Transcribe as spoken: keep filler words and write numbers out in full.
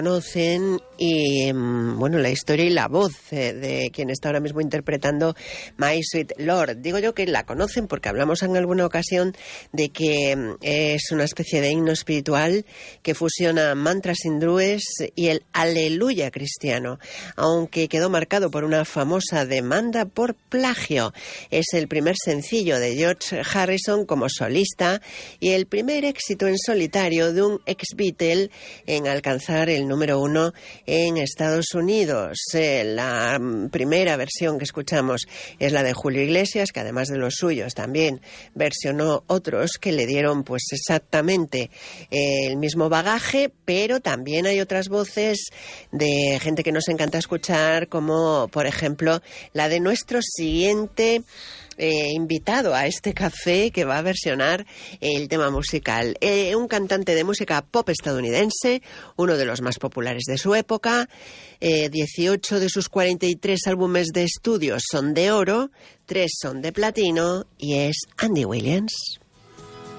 conocen y bueno, la historia y la voz eh, de quien está ahora mismo interpretando My Sweet Lord. Digo yo que la conocen porque hablamos en alguna ocasión de que es una especie de himno espiritual que fusiona mantras hindúes y el aleluya cristiano, aunque quedó marcado por una famosa demanda por plagio. Es el primer sencillo de George Harrison como solista y el primer éxito en solitario de un ex-Beatle en alcanzar el número uno en Estados Unidos. Eh, la primera versión que escuchamos es la de Julio Iglesias, que además de los suyos también versionó otros que le dieron pues exactamente eh, el mismo bagaje, pero también hay otras voces de gente que nos encanta escuchar, como por ejemplo la de nuestro siguiente Eh, invitado a este café que va a versionar el tema musical. Eh, un cantante de música pop estadounidense, uno de los más populares de su época. Eh, dieciocho de sus cuarenta y tres álbumes de estudio son de oro, tres son de platino y es Andy Williams.